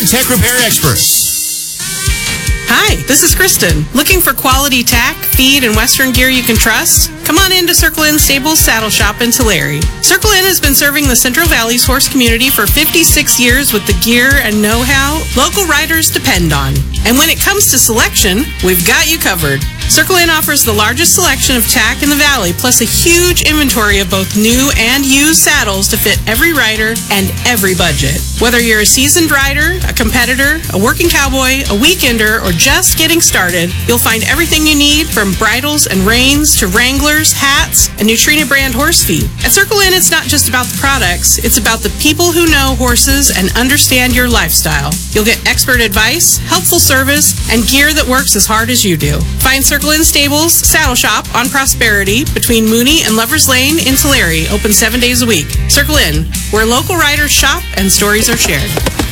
tech repair expert. Hi, this is Kristen. Looking for quality tack, feed, and Western gear you can trust? Come on in to Circle Inn Stables Saddle Shop in Tulare. Circle Inn has been serving the Central Valley's horse community for 56 years with the gear and know-how local riders depend on. And when it comes to selection, we've got you covered. Circle Inn offers the largest selection of tack in the valley, plus a huge inventory of both new and used saddles to fit every rider and every budget. Whether you're a seasoned rider, a competitor, a working cowboy, a weekender, or just getting started, you'll find everything you need from bridles and reins to wranglers, hats, and Nutrena brand horse feed. At Circle Inn, it's not just about the products, it's about the people who know horses and understand your lifestyle. You'll get expert advice, helpful service, and gear that works as hard as you do. Find Circle Inn Stables Saddle Shop on Prosperity between Mooney and Lovers Lane in Tulare, open 7 days a week. Circle Inn, where local riders shop and stories are shared.